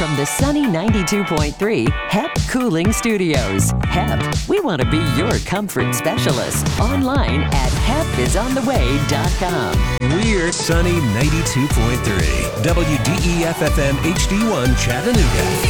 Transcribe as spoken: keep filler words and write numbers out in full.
from the sunny ninety-two point three H E P Cooling Studios. H E P, we want to be your comfort specialist. Online at hep is on the way dot com. We're Sunny ninety-two point three W D E F F M H D one Chattanooga.